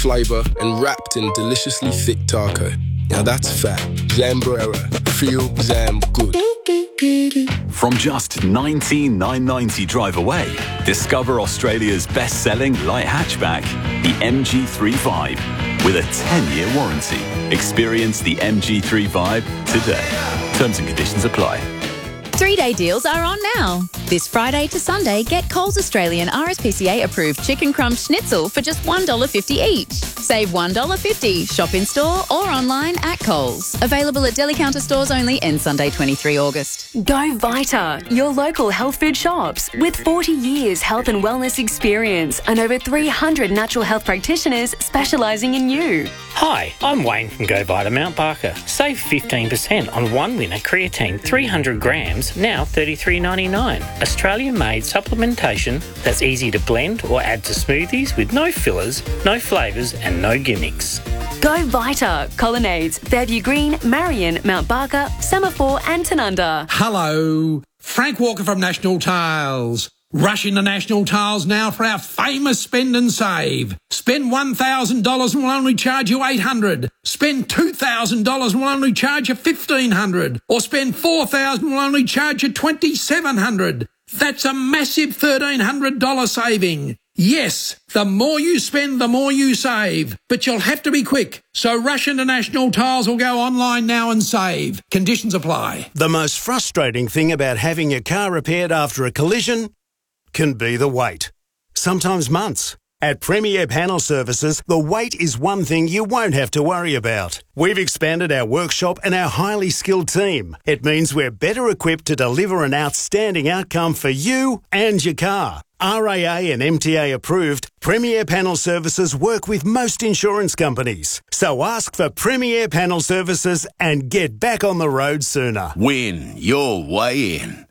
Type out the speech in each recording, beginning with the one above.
flavour and wrapped in deliciously thick taco. Now that's fat. Zambrera. Feel Zam good. From just $19,990 drive away, discover Australia's best-selling light hatchback, the MG3 Vibe, with a 10-year warranty. Experience the MG3 Vibe today. Terms and conditions apply. 3-day deals are on now. This Friday to Sunday, get Coles Australian RSPCA approved chicken crumb schnitzel for just $1.50 each. Save $1.50. Shop in store or online at Coles. Available at deli counter stores only end Sunday 23 August. Go Vita, your local health food shops. With 40 years health and wellness experience and over 300 natural health practitioners specialising in you. Hi, I'm Wayne from Go Vita Mount Barker. Save 15% on one winner creatine 300 grams, now $33.99. Australian-made supplementation that's easy to blend or add to smoothies with no fillers, no flavours and no gimmicks. Go Vita, Colonnades, Fairview Green, Marion, Mount Barker, Semaphore and Tanunda. Hello, Frank Walker from National Tiles. Rush into National Tiles now for our famous spend and save. Spend $1,000 and we'll only charge you $800. Spend $2,000 and we'll only charge you $1,500. Or spend $4,000 and we'll only charge you $2,700. That's a massive $1,300 saving. Yes, the more you spend, the more you save. But you'll have to be quick. So rush into National Tiles or go online now and save. Conditions apply. The most frustrating thing about having your car repaired after a collision can be the wait. Sometimes months. At Premier Panel Services, the wait is one thing you won't have to worry about. We've expanded our workshop and our highly skilled team. It means we're better equipped to deliver an outstanding outcome for you and your car. RAA and MTA approved, Premier Panel Services work with most insurance companies. So ask for Premier Panel Services and get back on the road sooner. Win your way in.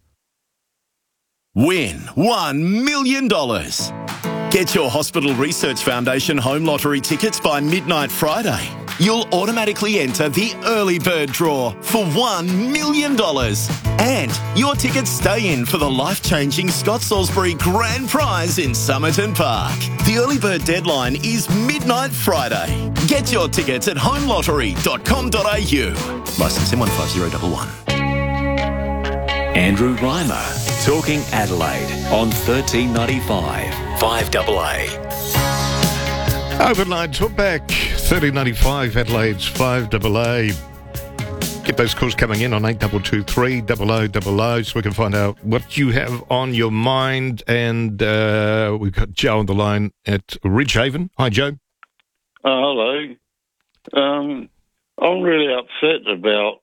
Win $1 million. Get your Hospital Research Foundation home lottery tickets by midnight Friday. You'll automatically enter the early bird draw for $1 million. And your tickets stay in for the life-changing Scott Salisbury Grand Prize in Somerton Park. The early bird deadline is midnight Friday. Get your tickets at homelottery.com.au. Licence M15011. Andrew Reimer, Talking Adelaide on 1395 5AA. Overnight talkback, 1395 Adelaide's 5AA. Get those calls coming in on 8223 0000 so we can find out what you have on your mind. And we've got Joe on the line at Ridgehaven. Hi, Joe. Hello. I'm really upset about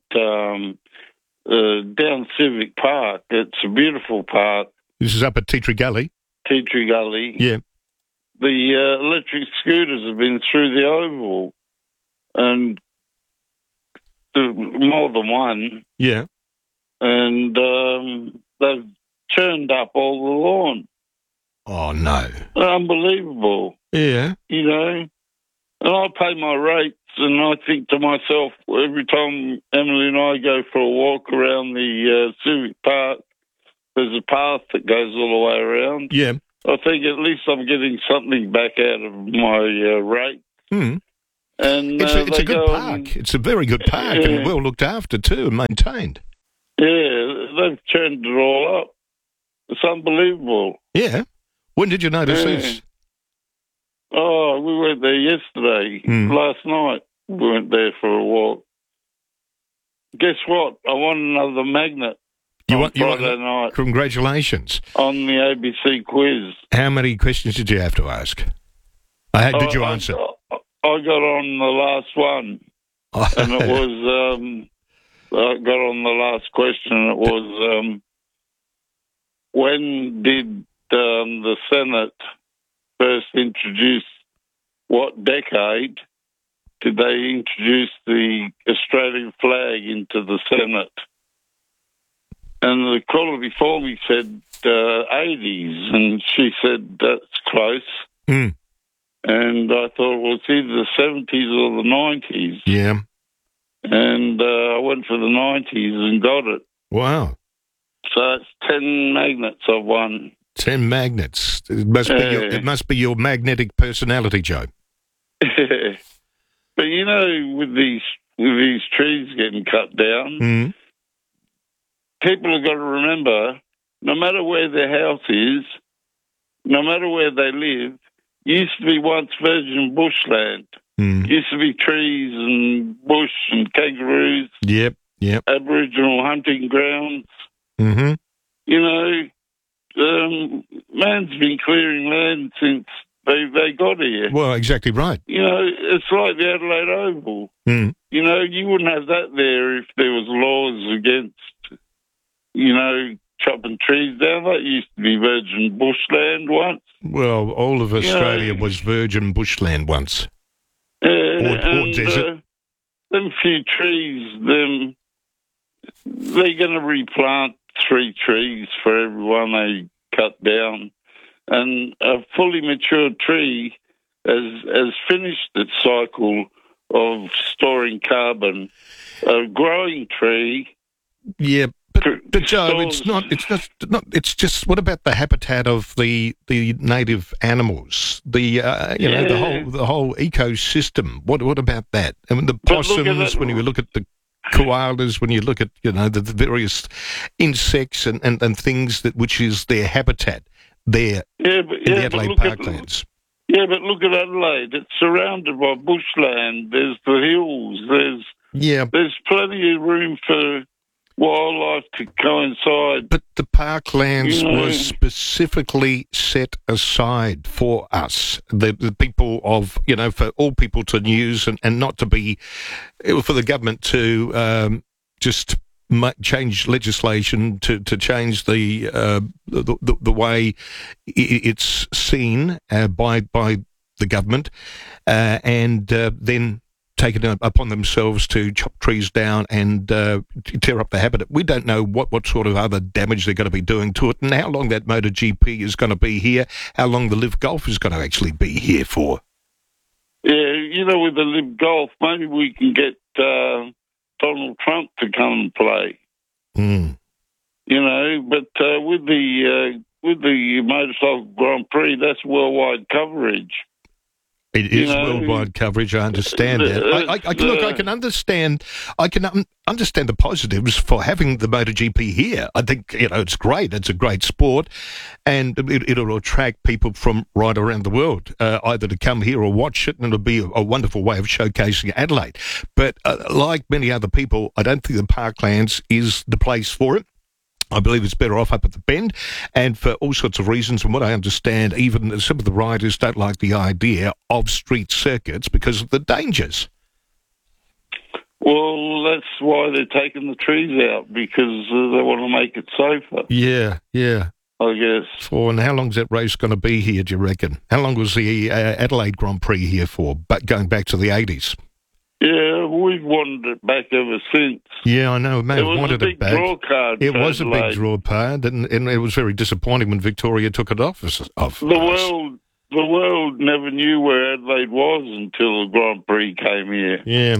down Civic Park. It's a beautiful park. This is up at Tea Tree Gully. Tea Tree Gully. Yeah. The electric scooters have been through the oval, and more than one. Yeah. And they've churned up all the lawn. Oh, no. Unbelievable. Yeah. You know, and I pay my rates, and I think to myself, every time Emily and I go for a walk around the Civic Park, there's a path that goes all the way around. Yeah. I think at least I'm getting something back out of my rate. Hmm. And it's a good park. It's a very good park and well looked after too and maintained. Yeah, they've turned it all up. It's unbelievable. Yeah. When did you notice this? Oh, we went there yesterday. Last night we went there for a walk. Guess what? I won another magnet. Friday night. Congratulations. On the ABC quiz. How many questions did you have to ask? Did you answer? I got on the last one. And it was, I got on the last question. It was, when did the Senate first introduce, what decade did they introduce the Australian flag into the Senate? And the caller before me said 80s, and she said that's close. And I thought, well, it's either the 70s or the 90s. Yeah. And I went for the 90s and got it. Wow. So it's 10 magnets I've won. 10 magnets. It must be your magnetic personality, Joe. But you know, with these trees getting cut down, people have got to remember, no matter where their house is, no matter where they live, used to be once virgin bushland. Used to be trees and bush and kangaroos. Yep. Aboriginal hunting grounds. Mm-hmm. You know, man's been clearing land since they got here. Well, exactly right. You know, it's like the Adelaide Oval. You know, you wouldn't have that there if there was laws against, you know, chopping trees down. That used to be virgin bushland once. Well, all of Australia was virgin bushland once. Or desert. Them few trees, they're going to replant 3 trees for every one they cut down. And a fully matured tree has finished its cycle of storing carbon. A growing tree... Yeah, but Joe, it's just what about the habitat of the native animals? The whole ecosystem. What about that? I mean, the possums. When you look at the koalas, when you look at the various insects and things which is their habitat there in the Adelaide Parklands. Yeah, but look at Adelaide. It's surrounded by bushland. There's the hills. There's plenty of room for wildlife to coincide. But the parklands was specifically set aside for us, the people of, for all people to use and not to be, for the government to just change legislation to change the way it's seen by the government and then take it upon themselves to chop trees down and tear up the habitat. We don't know what sort of other damage they're going to be doing to it and how long that MotoGP is going to be here, how long the Live Golf is going to actually be here for. Yeah, with the Live Golf, maybe we can get Donald Trump to come and play. But with the Motorcycle Grand Prix, that's worldwide coverage. It is worldwide coverage. I understand that. I can understand. I can understand the positives for having the MotoGP here. I think it's great. It's a great sport, and it'll attract people from right around the world, either to come here or watch it, and it'll be a wonderful way of showcasing Adelaide. But like many other people, I don't think the Parklands is the place for it. I believe it's better off up at the Bend, and for all sorts of reasons. From what I understand, even some of the riders don't like the idea of street circuits because of the dangers. Well, that's why they're taking the trees out, because they want to make it safer. Yeah. I guess. And how long's that race going to be here, do you reckon? How long was the Adelaide Grand Prix here for, going back to the 80s? Yeah, we've wanted it back ever since. Yeah, I know. May have wanted it back. It was a big draw card, and it was very disappointing when Victoria took it off. The world never knew where Adelaide was until the Grand Prix came here. Yeah.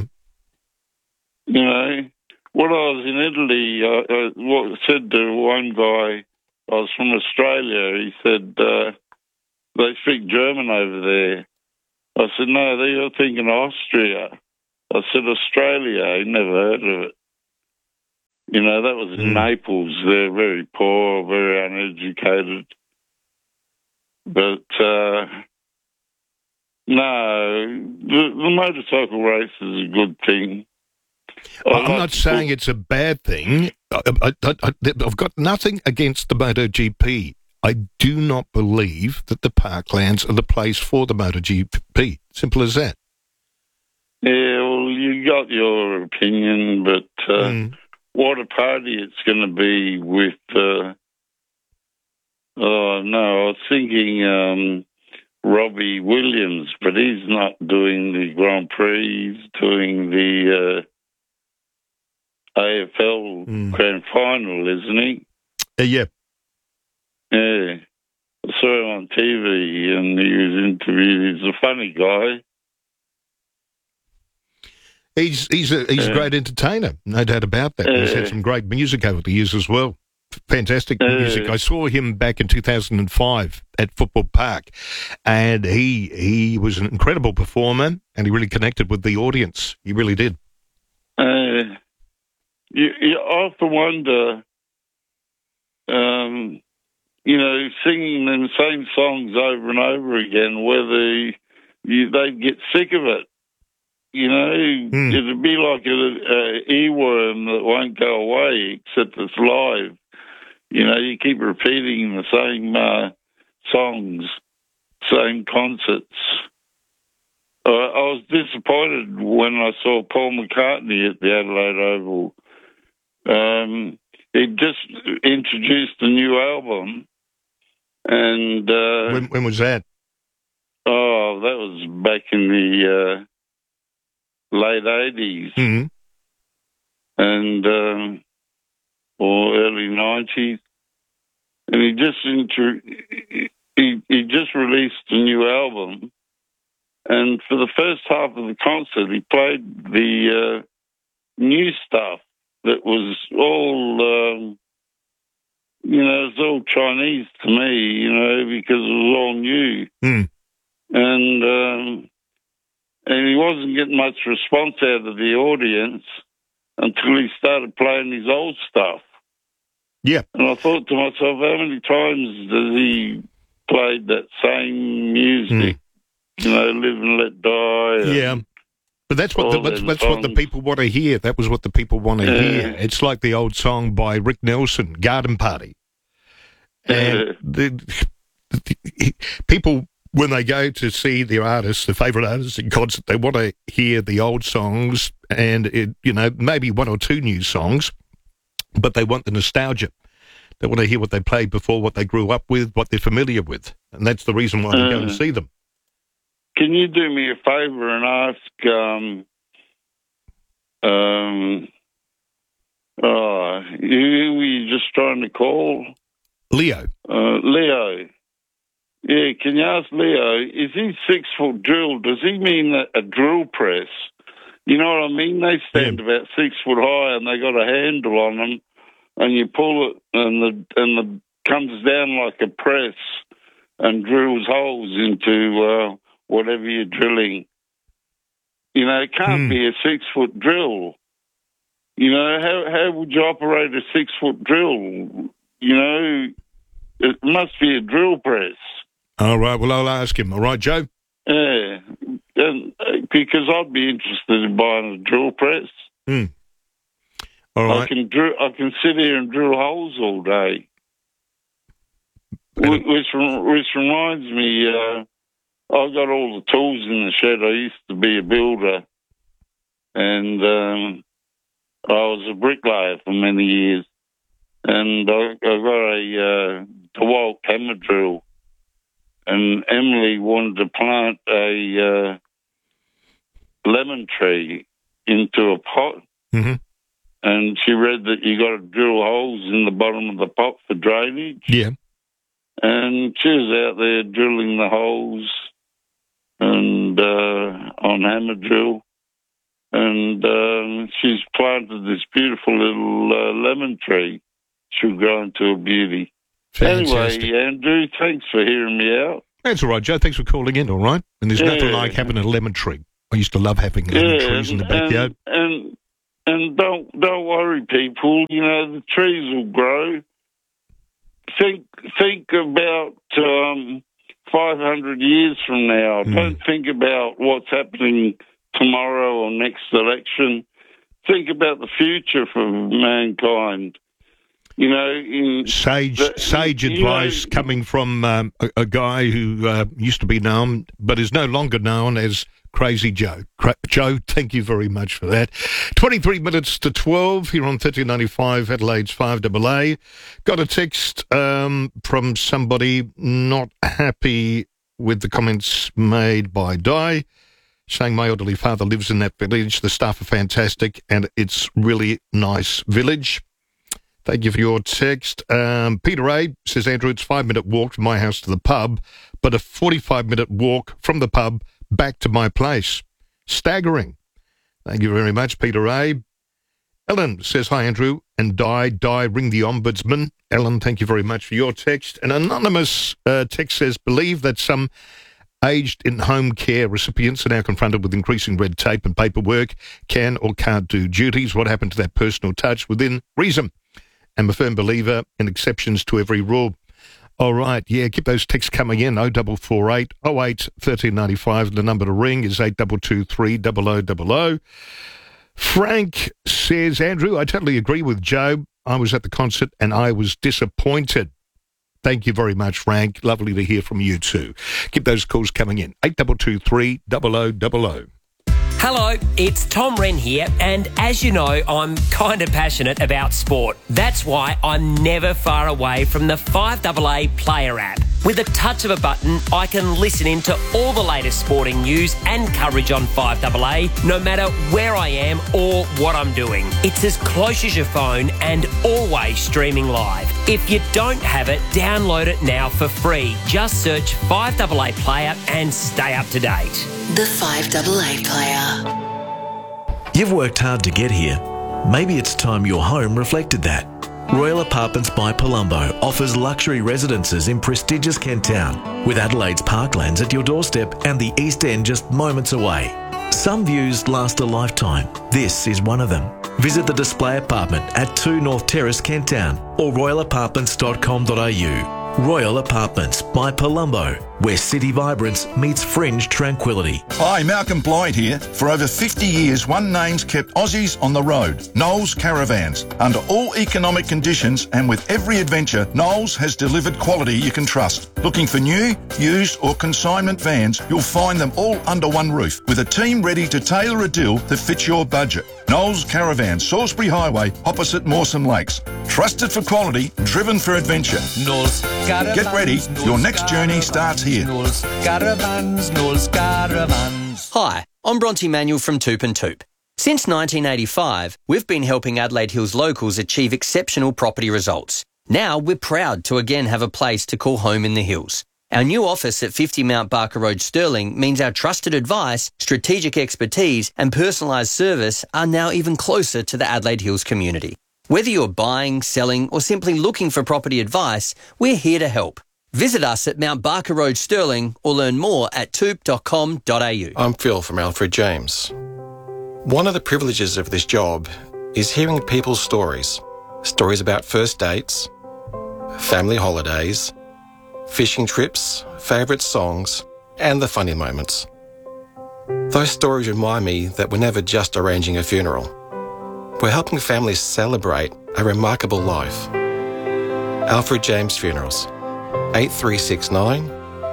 When I was in Italy, I said to one guy, I was from Australia, he said, they speak German over there. I said, no, you're thinking Austria. I said, Australia, I never heard of it. That was in Naples. They're very poor, very uneducated. But, no, the motorcycle race is a good thing. I'm not saying it's a bad thing. I've got nothing against the MotoGP. I do not believe that the Parklands are the place for the MotoGP. Simple as that. Yeah, well, you got your opinion, but what a party it's going to be with... I was thinking Robbie Williams, but he's not doing the Grand Prix. He's doing the AFL Grand Final, isn't he? Yeah. Yeah. I saw him on TV and he was interviewed. He's a funny guy. He's a great entertainer, no doubt about that. He's had some great music over the years as well. fantastic music. I saw him back in 2005 at Football Park, and he was an incredible performer, and he really connected with the audience. He really did. You often wonder, singing them same songs over and over again, whether they'd get sick of it. It'd be like an earworm that won't go away, except it's live. You keep repeating the same songs, same concerts. I was disappointed when I saw Paul McCartney at the Adelaide Oval. He just introduced a new album, and when was that? Oh, that was back in the late 80s, and or early 90s, and he just released a new album, and for the first half of the concert, he played the new stuff that was all, it's all Chinese to me, because it was all new, and he wasn't getting much response out of the audience until he started playing his old stuff. Yeah. And I thought to myself, how many times does he play that same music? Live and Let Die. Yeah. But that's what the people want to hear. That was what the people want to hear. It's like the old song by Rick Nelson, Garden Party. And the people, when they go to see their artists, their favourite artists in concert, they want to hear the old songs and, maybe one or two new songs, but they want the nostalgia. They want to hear what they played before, what they grew up with, what they're familiar with. And that's the reason why they go and see them. Can you do me a favour and ask, who were you just trying to call? Leo. Leo. Yeah, can you ask Leo, is he 6 foot drill? Does he mean a drill press? You know what I mean? They stand about 6 foot high and they got a handle on them, and you pull it and the comes down like a press and drills holes into whatever you're drilling. It can't be a 6 foot drill. How would you operate a 6 foot drill? It must be a drill press. All right, well, I'll ask him. All right, Joe? Yeah, because I'd be interested in buying a drill press. All right. I can sit here and drill holes all day. Which reminds me, I've got all the tools in the shed. I used to be a builder, and I was a bricklayer for many years. And I got a DeWalt hammer drill, and Emily wanted to plant a lemon tree into a pot, and she read that you got to drill holes in the bottom of the pot for drainage. Yeah. And she was out there drilling the holes and on hammer drill, and she's planted this beautiful little lemon tree. She'll grow into a beauty. Fantastic. Anyway, Andrew, thanks for hearing me out. That's all right, Joe. Thanks for calling in, all right? And there's nothing like having a lemon tree. I used to love having lemon trees in the backyard. And don't worry, people. The trees will grow. Think about 500 years from now. Don't think about what's happening tomorrow or next election. Think about the future for mankind. Sage advice coming from a guy who used to be known, but is no longer known as Crazy Joe. Joe, thank you very much for that. 23 minutes to 12 here on 1395 Adelaide's 5AA. Got a text from somebody not happy with the comments made by Di, saying my elderly father lives in that village. The staff are fantastic and it's really nice village. Thank you for your text. Peter A. says, Andrew, it's a 5-minute walk from my house to the pub, but a 45-minute walk from the pub back to my place. Staggering. Thank you very much, Peter A. Ellen says, hi, Andrew, and Di, ring the Ombudsman. Ellen, thank you very much for your text. An anonymous text says, believe that some aged in-home care recipients are now confronted with increasing red tape and paperwork, can or can't do duties. What happened to that personal touch within reason? I'm a firm believer in exceptions to every rule. All right, yeah, keep those texts coming in, 0448 08 1395. The number to ring is 8223 0000. Frank says, Andrew, I totally agree with Joe. I was at the concert and I was disappointed. Thank you very much, Frank. Lovely to hear from you too. Keep those calls coming in, 8223 0000. Hello, it's Tom Wren here, and as you know, I'm kind of passionate about sport. That's why I'm never far away from the 5AA Player app. With a touch of a button, I can listen in to all the latest sporting news and coverage on 5AA, no matter where I am or what I'm doing. It's as close as your phone and always streaming live. If you don't have it, download it now for free. Just search 5AA Player and stay up to date. The 5AA Player. You've worked hard to get here. Maybe it's time your home reflected that. Royal Apartments by Palumbo offers luxury residences in prestigious Kent Town, with Adelaide's parklands at your doorstep and the East End just moments away. Some views last a lifetime. This is one of them. Visit the display apartment at 2 North Terrace, Kent Town, or royalapartments.com.au. Royal Apartments by Palumbo, where city vibrance meets fringe tranquility. Hi, Malcolm Blyde here. For over 50 years, one name's kept Aussies on the road, Knowles Caravans. Under all economic conditions and with every adventure, Knowles has delivered quality you can trust. Looking for new, used or consignment vans, you'll find them all under one roof, with a team ready to tailor a deal that fits your budget. Knowles Caravans, Salisbury Highway, opposite Mawson Lakes. Trusted for quality, driven for adventure. Knowles Caravans. Get ready, your next journey starts here. Knowles Caravans, Knowles Caravans. Hi, I'm Bronte Manuel from Toop and Toop. Since 1985, we've been helping Adelaide Hills locals achieve exceptional property results. Now we're proud to again have a place to call home in the hills. Our new office at 50 Mount Barker Road, Stirling, means our trusted advice, strategic expertise and personalised service are now even closer to the Adelaide Hills community. Whether you're buying, selling or simply looking for property advice, we're here to help. Visit us at Mount Barker Road, Stirling, or learn more at toop.com.au. I'm Phil from Alfred James. One of the privileges of this job is hearing people's stories. Stories about first dates, family holidays, fishing trips, favourite songs, and the funny moments. Those stories remind me that we're never just arranging a funeral. We're helping families celebrate a remarkable life. Alfred James Funerals, 8369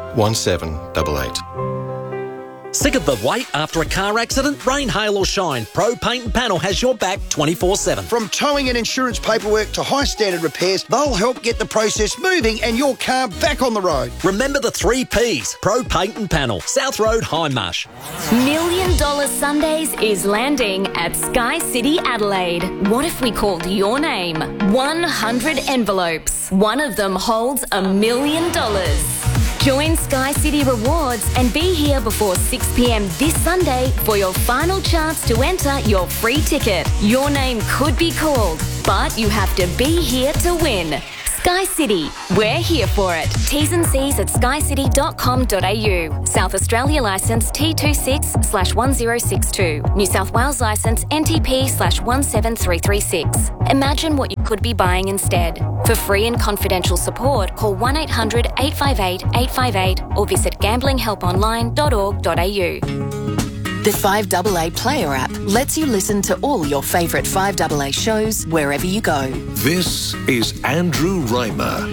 1788. Sick of the wait after a car accident? Rain, hail or shine, Pro Paint and Panel has your back 24/7. From towing and insurance paperwork to high standard repairs, they'll help get the process moving and your car back on the road. Remember the 3 Ps, Pro Paint and Panel, South Road, Hindmarsh. $1 Million Sundays is landing at Sky City, Adelaide. What if we called your name? 100 envelopes. One of them holds $1 million. Join Sky City Rewards and be here before 6 p.m. this Sunday for your final chance to enter your free ticket. Your name could be called, but you have to be here to win. Sky City, we're here for it. T's and C's at skycity.com.au. South Australia licence T26/1062. New South Wales licence NTP/17336. Imagine what you could be buying instead. For free and confidential support, call 1-800-858-858 or visit gamblinghelponline.org.au. The 5AA Player app lets you listen to all your favourite 5AA shows wherever you go. This is Andrew Reimer.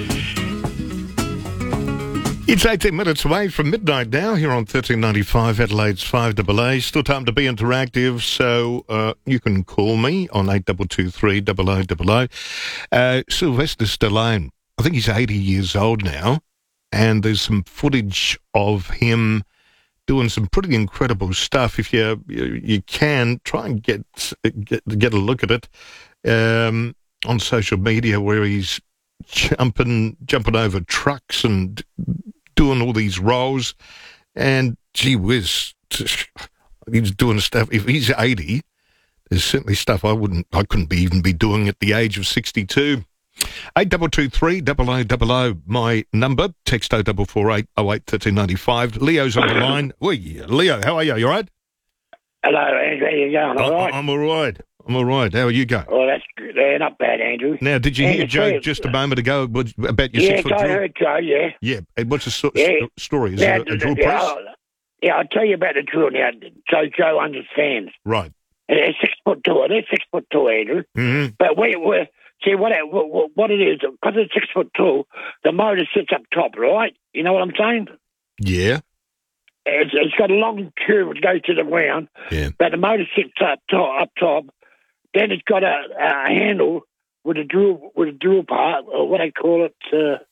It's 18 minutes away from midnight now here on 1395 Adelaide's 5AA. Still time to be interactive, so you can call me on 8223 0000. Sylvester Stallone, I think he's 80 years old now, and there's some footage of him doing some pretty incredible stuff. If you can, try and get a look at it on social media, where he's jumping over trucks and doing all these roles. And gee whiz, he's doing stuff. If he's 80, There's certainly stuff I couldn't even be doing at the age of 62. 8223 0000, my number. Text 0448 08 1395. Leo's on the line. Oi, Leo, how are you? You all right? Hello, Andrew. How you going? All right? I'm all right. I'm all right. How are you going? Oh, that's good. Not bad, Andrew. Now, did you hear Joe just a moment ago about your 6 foot drill? Yeah, I heard Joe, yeah. Yeah. And what's the story? Is it a drill press? I'll tell you about the drill now, so Joe understands. Right. It's 6'2". It is 6'2", Andrew. Mm-hmm. But see what it is, because it's 6'2", the motor sits up top, right? You know what I'm saying? Yeah. It's got a long tube that goes to the ground, but the motor sits up top. Then it's got a handle with a drill part, or what they call it.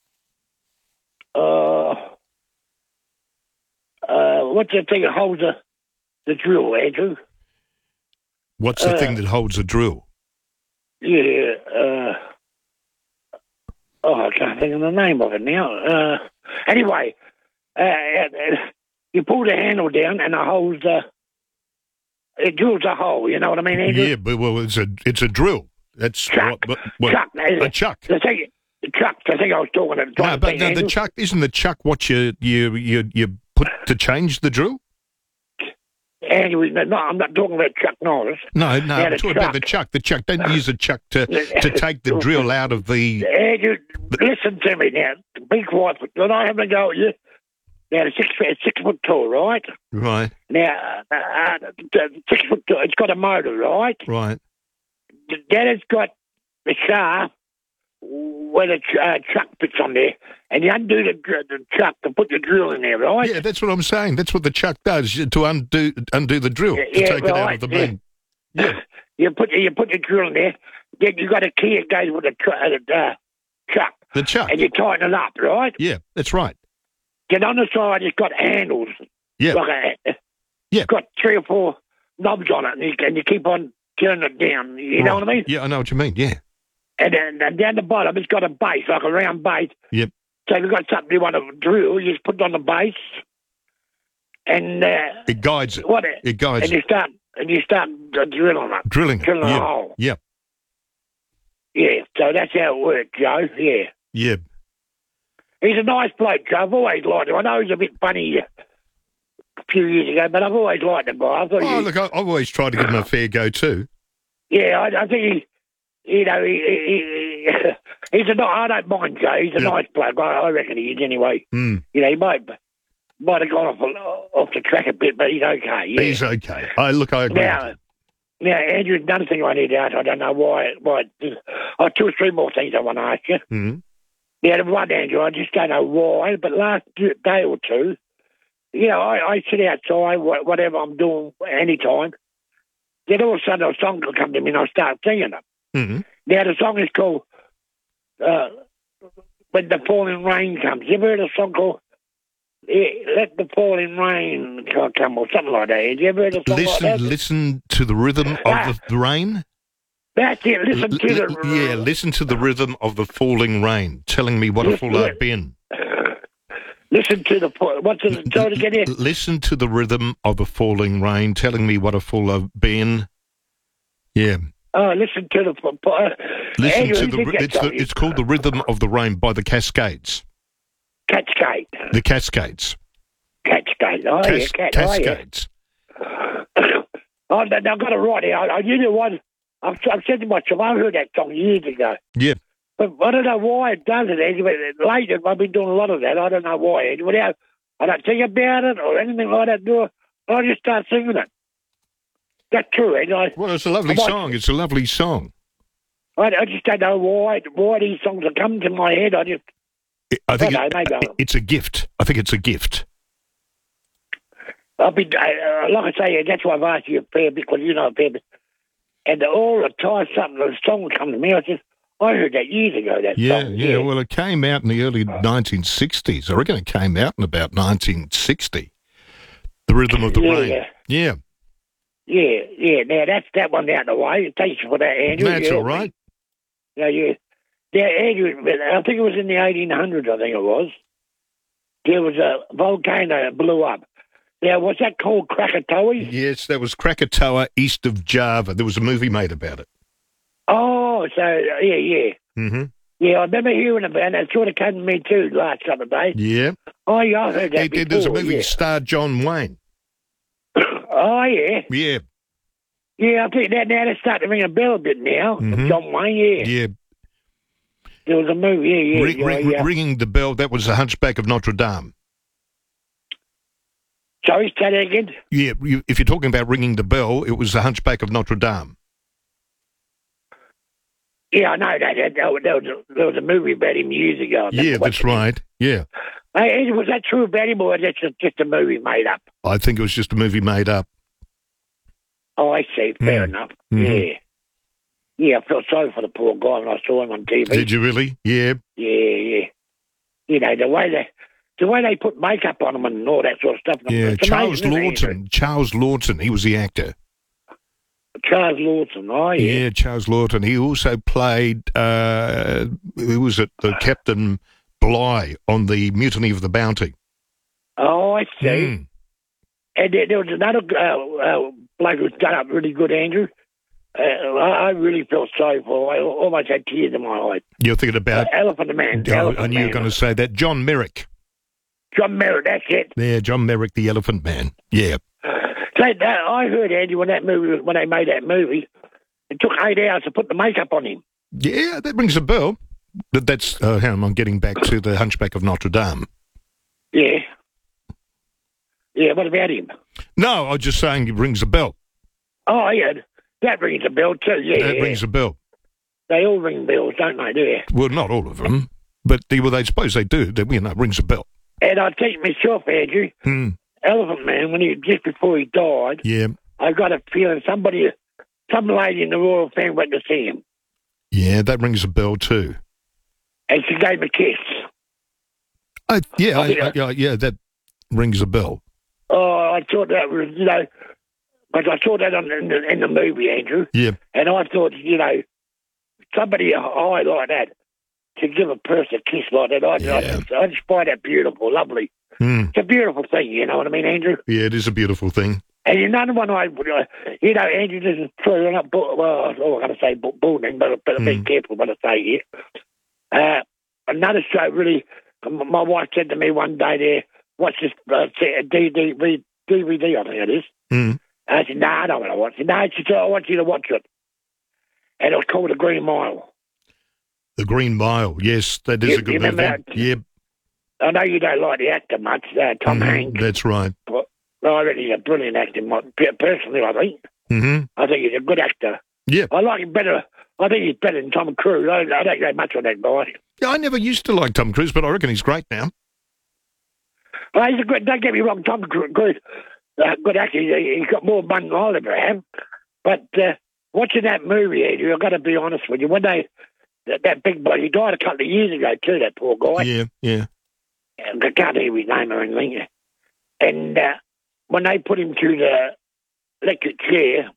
What's the thing that holds the drill, Andrew? What's the thing that holds a drill? Yeah. I can't think of the name of it now. Anyway, you pull the handle down and it holds. It drills a hole. You know what I mean, Andrew? Yeah, but it's a drill. That's chuck. Chuck. A chuck. The chuck. I think I was talking about. No, but the chuck isn't the chuck what you put to change the drill. Andrew, no, I'm not talking about Chuck Norris. No, I'm talking about the chuck. The chuck. Don't use a chuck to take the drill out of the. Andrew, listen to me now. Be quiet. You're not having a go at you. Now, it's 6'2", right? Right. Now, 6'2", it's got a motor, right? Right. Then it's got the shaft where the chuck fits on there, and you undo the chuck to put the drill in there, right? Yeah, that's what I'm saying. That's what the chuck does, to undo the drill, to take it out of the beam. Yeah. You put the drill in there, then you got a key that goes with the chuck. The chuck. And you tighten it up, right? Yeah, that's right. Then on the side, it's got handles. Yeah. It's got 3 or 4 knobs on it, and you keep on turning it down. You know what I mean? Yeah, I know what you mean, yeah. And then down the bottom, it's got a base, like a round base. Yep. So if you've got something you want to drill, you just put it on the base, and it guides it. It guides and you start drilling it. Drilling a hole. Yeah. Yeah. So that's how it works, Joe. Yeah. Yeah. He's a nice bloke, Joe. I've always liked him. I know he's a bit funny a few years ago, but I've always liked the guy. Look, I've always tried to give him a fair go too. Yeah, I think he's a. I don't mind Joe. He's a nice bloke. I reckon he is anyway. Mm. You know, he might have gone off the track a bit, but he's okay. Yeah. He's okay. I agree. Now, Andrew, another thing I need to ask. I don't know why. 2 or 3 more things I want to ask you. Mm-hmm. Yeah, the one, Andrew, I just don't know why, but last day or two, you know, I sit outside, whatever I'm doing, anytime. Then all of a sudden a song will come to me and I start singing it. Mm-hmm. Now, the song is called When the Falling Rain Comes. You ever heard a song called Let the Falling Rain Come or something like that? Have you ever heard a song like that? Listen to the rhythm of the rain? That's it. Listen to the rhythm of the falling rain, telling me what a fool I've been. Listen to the what's it? Try to get in. Listen to the rhythm of the falling rain, telling me what a fool I've been. Yeah. Oh, listen to the. It's called The Rhythm of the Rain by the Cascades. Cascade. The Cascades. Cascade. Oh, Cascades. I've got it right here. I knew the one. I've said to myself, I heard that song years ago. Yeah. But I don't know why it does it. Anyway, lately, I've been doing a lot of that. I don't know why. Anyway, I don't think about it or anything like that. I just start singing it. That's true. Well, it's a lovely song. It's a lovely song. I just don't know why these songs are coming to my head. I think it's a gift. I think it's a gift. I've been, like I say, that's why I've asked you a fair bit, because you know a fair bit. And all the time the song would come to me, I heard that years ago, that song. Yeah, well, it came out in the early 1960s. I reckon it came out in about 1960. The Rhythm of the Rain. Yeah. Yeah. Now, that's that one out of the way. Thanks for that, Andrew. That's all right. Yeah. Yeah, Andrew, I think it was in the 1800s, I think it was. There was a volcano that blew up. Yeah, what's that called? Krakatoa? Yes, that was Krakatoa, east of Java. There was a movie made about it. Oh, so, yeah. Mm-hmm. Yeah, I remember hearing about it. It sort of came to me too last Saturday. Yeah. Oh, yeah, I heard that before. There's a movie yeah. starred John Wayne. Oh, yeah. Yeah. Yeah, I think that now they're starting to ring a bell a bit now. Mhm. John Wayne, yeah. Yeah. There was a movie, yeah. Ringing the Bell, that was The Hunchback of Notre Dame. Sorry, say that again? Yeah, if you're talking about Ringing the Bell, it was The Hunchback of Notre Dame. Yeah, I know that. There was a movie about him years ago. Yeah, that's right. Yeah. Hey, was that true about him, or was that just a movie made up? I think it was just a movie made up. Oh, I see. Fair enough. Mhm. Yeah. Yeah, I felt sorry for the poor guy when I saw him on TV. Did you really? Yeah. Yeah. You know, the way they put makeup on him and all that sort of stuff. Yeah, It's Charles amazing, isn't it, Andrew? Lawton. Charles Lawton, he was the actor. Charles Lawton, oh, yeah. Yeah, Charles Lawton. He also played, who was it, the Captain Bligh on the Mutiny of the Bounty. Oh, I see. And there was another bloke who's done up really good, Andrew. I really felt sorry for him. I almost had tears in my eyes. You're thinking about... Elephant Man. I knew you were going to say that. John Merrick. John Merrick, that's it. Yeah, John Merrick, the Elephant Man. Yeah. So I heard, Andy, when they made that movie, it took 8 hours to put the makeup on him. Yeah, that rings a bell. But that's how I'm getting back to The Hunchback of Notre Dame. Yeah. Yeah, what about him? No, I was just saying it rings a bell. Oh, yeah, that rings a bell too, yeah. That rings a bell. They all ring bells, don't they, do you? Well, not all of them, but they suppose they do. It rings a bell. And I think myself, Andrew, Elephant Man, just before he died, yeah, I got a feeling some lady in the royal family went to see him. Yeah, that rings a bell too. And she gave him a kiss. Yeah, that rings a bell. Oh, I thought that was, because I saw that in the movie, Andrew. Yeah. And I thought, somebody high like that to give a person a kiss like that, I just find that beautiful, lovely. It's a beautiful thing, you know what I mean, Andrew? Yeah, it is a beautiful thing. And another one Andrew, this is true, I'm not, I'm going to say bullying, but be careful what I say here. Another show, really, my wife said to me one day there, watch this DVD, I think it is. I said, no, I don't want to watch it. No, she said, I want you to watch it. And it was called The Green Mile. The Green Mile, yes, that is a good movie. Yep. I know you don't like the actor much, Tom Hanks. That's right. But I reckon he's a brilliant actor, personally, I think. Mm-hmm. I think he's a good actor. Yeah. I like him better. I think he's better than Tom Cruise. I don't know much on that guy. Yeah, I never used to like Tom Cruise, but I reckon he's great now. Well, he's a good, don't get me wrong, Tom Cruise, good actor. He's got more money than I'll ever have. But watching that movie, Andrew, I've got to be honest with you, when that big boy, he died a couple of years ago too, that poor guy. Yeah. I can't hear his name or anything. And when they put him through the electric chair,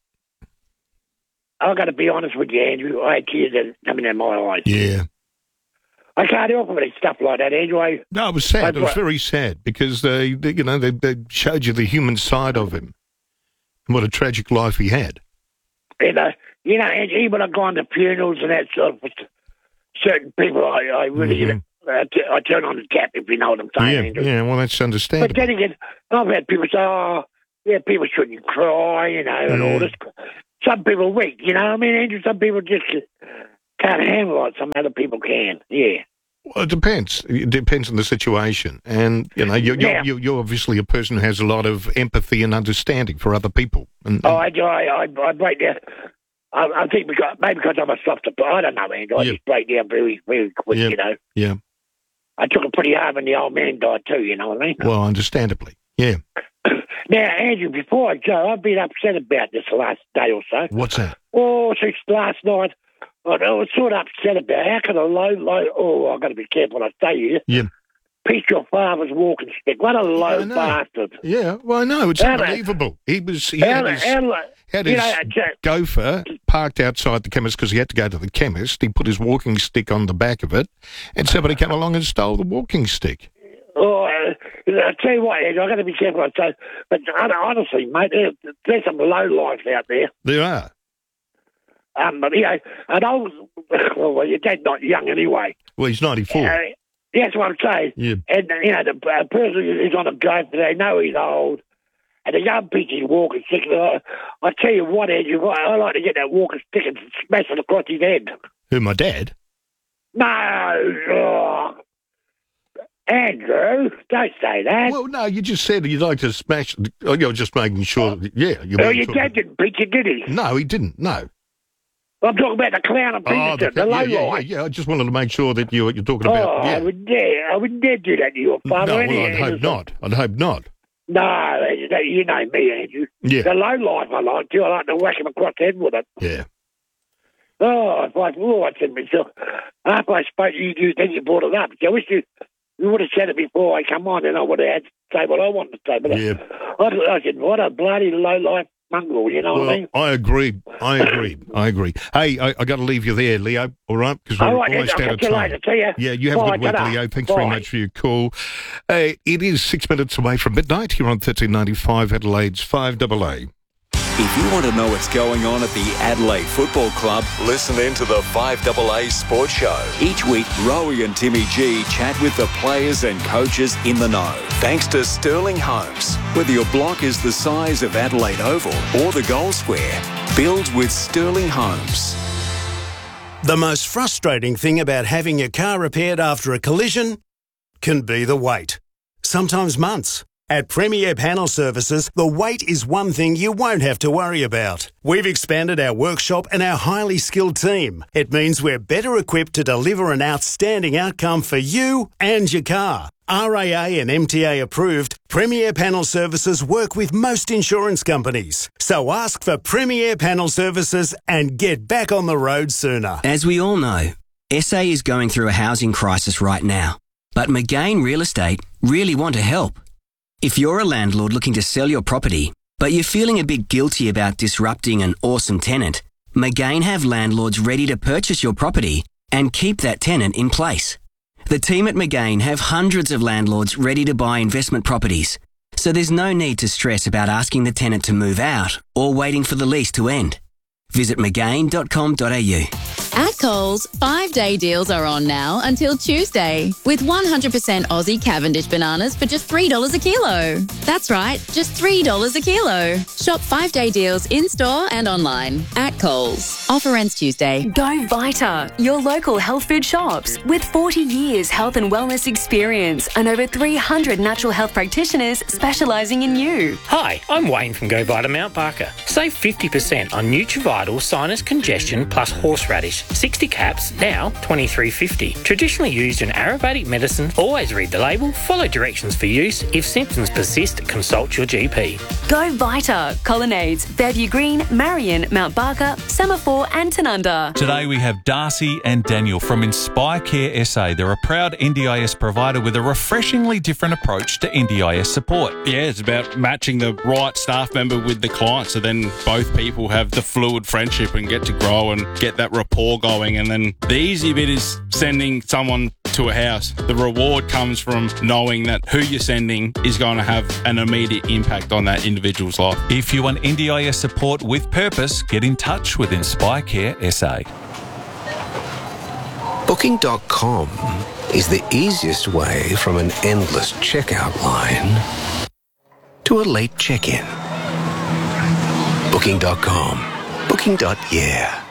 I've got to be honest with you, Andrew, I had tears coming out of my eyes. Yeah. I can't help it with stuff like that, Andrew. No, it was sad. It was very sad because they showed you the human side of him and what a tragic life he had. And, Andrew, even when I go on to funerals and that sort of certain people, I really... I turn on the tap, if you know what I'm saying, Andrew. Yeah, well, that's understandable. But then again, I've had people say, people shouldn't cry, and all this. Some people are weak, you know what I mean, Andrew? Some people just can't handle it. Some other people can, yeah. Well, it depends. It depends on the situation. And, you're obviously a person who has a lot of empathy and understanding for other people. I break down. I think maybe because I'm a softer, but I don't know, Andrew. I just break down very, very quick, Yeah. I took it pretty hard when the old man died too, you know what I mean? Well, understandably, yeah. Now, Andrew, before I go, I've been upset about this the last day or so. What's that? Oh, since last night, I was sort of upset about how can a I've got to be careful what I say here. Yeah. Piece your father's walking stick. What a low bastard. Yeah, well, I know. It's unbelievable. He had his gopher parked outside the chemist because he had to go to the chemist. He put his walking stick on the back of it, and somebody came along and stole the walking stick. Oh, I tell you what, Ed, I've got to be careful. I say, but honestly, mate, there's some low lives out there. There are. But, you know, an old, well, your dad's not young anyway. Well, he's 94. That's what I'm saying. Yeah. And, you know, the person who's on the drive today, know he's old. And the young people walking stick. I tell you what, Ed, I like to get that walking stick and smash it across his head. Who, my dad? No. Oh. Andrew, don't say that. Well, no, you just said you'd like to smash... Oh, you're just making sure... Yeah. Your dad didn't beat you, did he? No, he didn't, no. I'm talking about the clown and Peterson, the low life. Yeah, I just wanted to make sure that you're talking about... I wouldn't dare do that to your father. No, well, I'd hope not. I'd hope not. No, you know me, Andrew. Yeah. The low life I like to. I like to whack him across the head with it. Yeah. I said to myself, after I spoke to you, then you brought it up. I wish you would have said it before I come on, and I would have had to say what I wanted to say. But yeah. I said, what a bloody low life mongrel, you know what I mean? I agree. Hey, I got to leave you there, Leo, all right? Because we're almost out of time. Later. See ya. Yeah, you have a good week, Leo. Thanks very much for your call. It is 6 minutes away from midnight here on 1395 Adelaide's 5AA. If you want to know what's going on at the Adelaide Football Club, listen in to the 5AA Sports Show. Each week, Rowie and Timmy G chat with the players and coaches in the know. Thanks to Sterling Homes. Whether your block is the size of Adelaide Oval or the Gold Square, build with Sterling Homes. The most frustrating thing about having your car repaired after a collision can be the wait. Sometimes months. At Premier Panel Services, the wait is one thing you won't have to worry about. We've expanded our workshop and our highly skilled team. It means we're better equipped to deliver an outstanding outcome for you and your car. RAA and MTA approved, Premier Panel Services work with most insurance companies. So ask for Premier Panel Services and get back on the road sooner. As we all know, SA is going through a housing crisis right now. But McGain Real Estate really want to help. If you're a landlord looking to sell your property, but you're feeling a bit guilty about disrupting an awesome tenant, McGain have landlords ready to purchase your property and keep that tenant in place. The team at McGain have hundreds of landlords ready to buy investment properties, so there's no need to stress about asking the tenant to move out or waiting for the lease to end. Visit McGain.com.au. At Coles, 5-day deals are on now until Tuesday with 100% Aussie Cavendish bananas for just $3 a kilo. That's right, just $3 a kilo. Shop 5-day deals in-store and online at Coles. Offer ends Tuesday. Go Vita, your local health food shops. With 40 years health and wellness experience and over 300 natural health practitioners specialising in you. Hi, I'm Wayne from Go Vita Mount Barker. Save 50% on NutriVital Sinus Congestion plus Horseradish. 60 caps, now $23.50. Traditionally used in Ayurvedic medicine. Always read the label, follow directions for use. If symptoms persist, consult your GP. Go Vita, Colonnades, Fairview Green, Marion, Mount Barker, Semaphore and Tanunda. Today we have Darcy and Daniel from Inspire Care SA. They're a proud NDIS provider with a refreshingly different approach to NDIS support. Yeah, it's about matching the right staff member with the client, so then both people have the fluid friendship and get to grow and get that rapport going. And then the easy bit is sending someone to a house. The reward comes from knowing that who you're sending is going to have an immediate impact on that individual's life. If you want NDIS support with purpose, get in touch with Inspire Care SA. Booking.com is the easiest way from an endless checkout line to a late check-in. Booking.com. Booking.yeah.